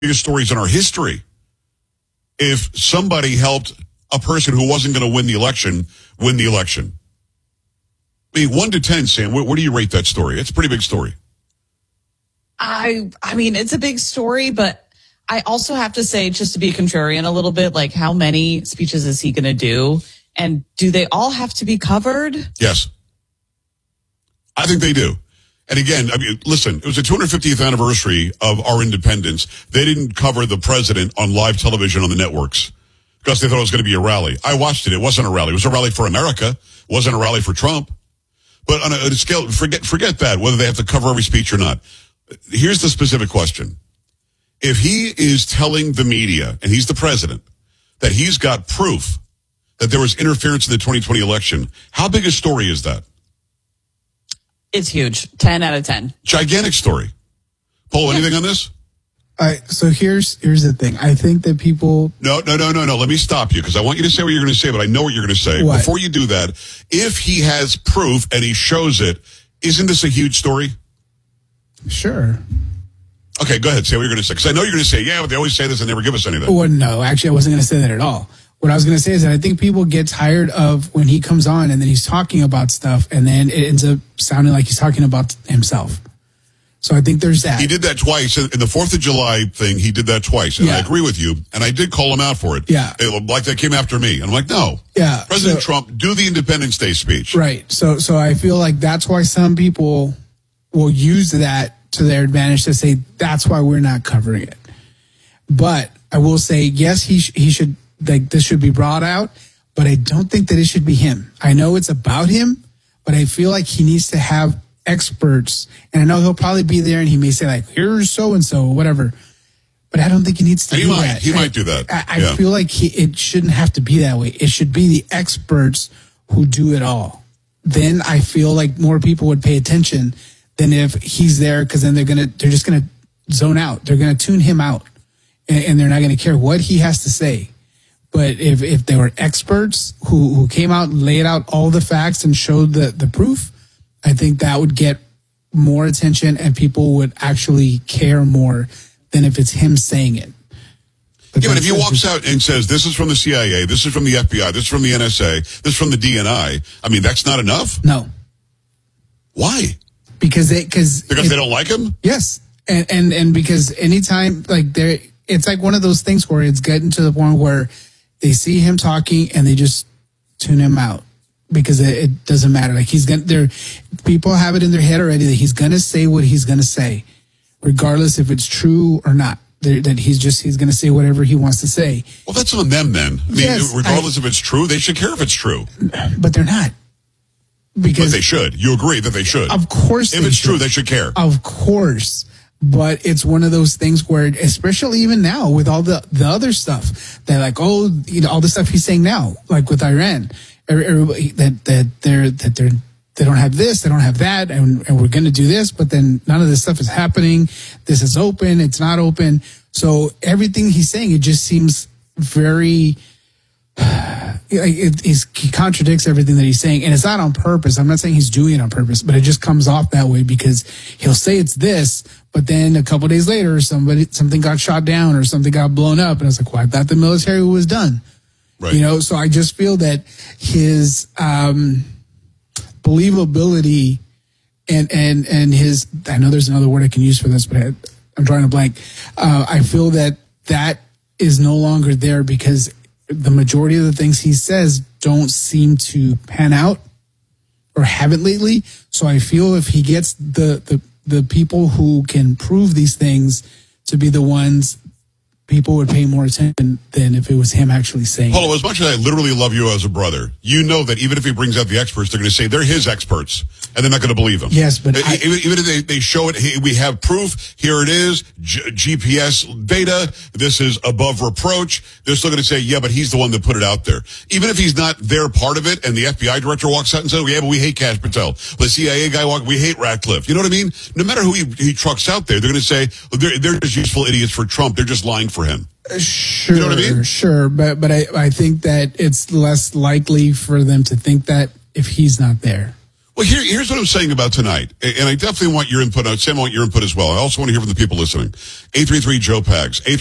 biggest stories in our history. If somebody helped a person who wasn't going to win the election win the election. I mean, 1 to 10, Sam, where do you rate that story? It's a pretty big story. I mean, it's a big story, but I also have to say, just to be contrarian a little bit, like, how many speeches is he going to do? And do they all have to be covered? Yes. I think they do. And again, I mean, listen, it was the 250th anniversary of our independence. They didn't cover the president on live television on the networks because they thought it was going to be a rally. I watched it. It wasn't a rally. It was a rally for America. It wasn't a rally for Trump. But on a scale, forget that, whether they have to cover every speech or not. Here's the specific question. If he is telling the media, and he's the president, that he's got proof that there was interference in the 2020 election, how big a story is that? It's huge. 10 out of 10. Gigantic story. Paul, anything on this? So here's the thing. I think that people... No. Let me stop you because I want you to say what you're going to say, but I know what you're going to say. What? Before you do that, if he has proof and he shows it, isn't this a huge story? Sure. Okay, go ahead. Say what you're going to say. Because I know you're going to say, yeah, but they always say this and never give us anything. Well, no, actually, I wasn't going to say that at all. What I was going to say is that I think people get tired of when he comes on and then he's talking about stuff and then it ends up sounding like he's talking about himself. So I think there's that. He did that twice. In the 4th of July thing, he did that twice. And I agree with you. And I did call him out for it. Yeah. Like that came after me. And I'm like, no. Yeah. President Trump, do the Independence Day speech. Right. So I feel like that's why some people will use that to their advantage to say that's why we're not covering it. But I will say, yes, he should, like, this should be brought out, but I don't think that it should be him. I know it's about him, but I feel like he needs to have experts, and I know he'll probably be there and he may say, like, here's so-and-so or whatever, but I don't think he needs to do that. He might do that. I feel like it shouldn't have to be that way. It should be the experts who do it all. Then I feel like more people would pay attention than if he's there, because then they're just gonna zone out. They're gonna tune him out, and they're not gonna care what he has to say. But if there were experts who came out and laid out all the facts and showed the proof, I think that would get more attention and people would actually care more than if it's him saying it. But if he walks out and says, this is from the CIA, this is from the FBI, this is from the NSA, this is from the DNI, I mean, that's not enough? No. Why? Because they don't like him? Yes. And because anytime, like, it's like one of those things where it's getting to the point where they see him talking and they just tune him out because it doesn't matter. Like, people have it in their head already that he's going to say what he's going to say, regardless if it's true or not. That he's going to say whatever he wants to say. Well, that's on them then. I mean, regardless if it's true, they should care if it's true. But they're not. But they should. You agree that they should. Of course. If it's true, they should care. Of course. But it's one of those things where, especially even now with all the other stuff, they're like, all the stuff he's saying now, like with Iran, everybody, that they don't have this, they don't have that, and we're going to do this, but then none of this stuff is happening. This is open, it's not open. So everything he's saying, it just seems very, he contradicts everything that he's saying, and it's not on purpose. I'm not saying he's doing it on purpose, but it just comes off that way because he'll say it's this, but then a couple of days later, something got shot down or something got blown up, and it's like, well, I thought the military was done. Right. So I just feel that his believability and his, I know there's another word I can use for this, but I'm drawing a blank. I feel that is no longer there because the majority of the things he says don't seem to pan out or haven't lately. So I feel if he gets the people who can prove these things to be the ones, people would pay more attention than if it was him actually saying Paulo, as much as I literally love you as a brother, you know that even if he brings out the experts, they're going to say they're his experts, and they're not going to believe him. Yes, but even if they show it, hey, we have proof, here it is, GPS data, this is above reproach, they're still going to say, yeah, but he's the one that put it out there. Even if he's not their part of it, and the FBI director walks out and says, yeah, but we hate Kash Patel. The CIA guy we hate Ratcliffe. You know what I mean? No matter who he trucks out there, they're going to say, they're just useful idiots for Trump. They're just lying for him. Sure, you know what I mean? Sure, but I think that it's less likely for them to think that if he's not there. Well, here's what I'm saying about tonight, and I definitely want your input. Sam, I want your input as well. I also want to hear from the people listening. 833 Joe Pags.